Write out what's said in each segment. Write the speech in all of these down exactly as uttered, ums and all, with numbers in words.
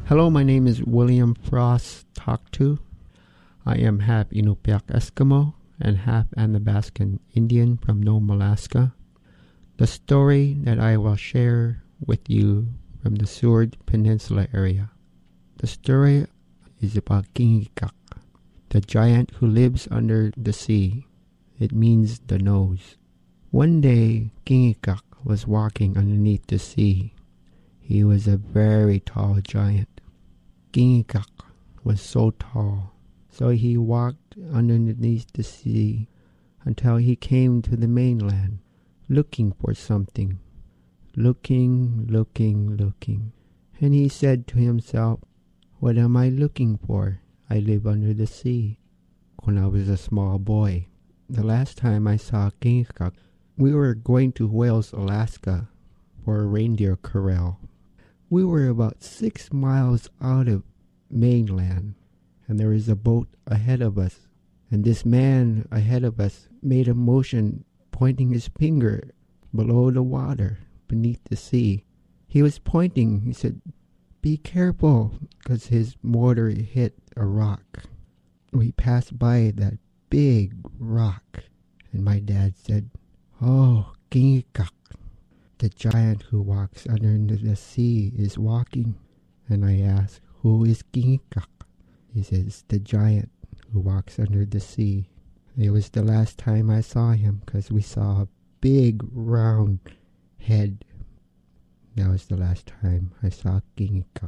Hello, my name is William Frost Toktu. I am half Inupiaq Eskimo and half Athabascan Indian from Nome, Alaska. The story that I will share with you from the Seward Peninsula area. The story is about Kingikak, the giant who lives under the sea. It means the nose. One day, Kingikak was walking underneath the sea. He was a very tall giant. Kingikak was so tall, so he walked underneath the sea until he came to the mainland, looking for something. Looking, looking, looking. And he said to himself, "What am I looking for? I live under the sea." When I was a small boy, the last time I saw Kingikak, we were going to Wales, Alaska, for a reindeer corral. We were about six miles out of mainland, and there was a boat ahead of us. And this man ahead of us made a motion, pointing his finger below the water, beneath the sea. He was pointing. He said, "Be careful," because his motor hit a rock. We passed by that big rock, and my dad said, "Oh, Kingikak, the giant who walks under the sea is walking." And I asked, "Who is Kingikak?" He says, "The giant who walks under the sea." It was the last time I saw him because we saw a big round head. That was the last time I saw Kingikak.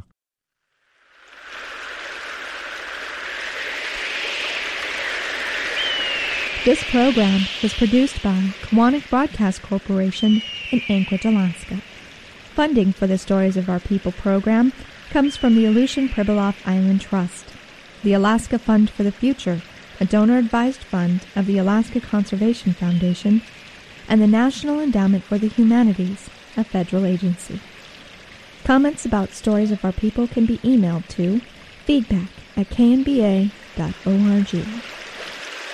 This program was produced by Kiwanis Broadcast Corporation in Anchorage, Alaska. Funding for the Stories of Our People program comes from the Aleutian Pribilof Island Trust, the Alaska Fund for the Future, a donor-advised fund of the Alaska Conservation Foundation, and the National Endowment for the Humanities, a federal agency. Comments about Stories of Our People can be emailed to feedback at k n b a dot org.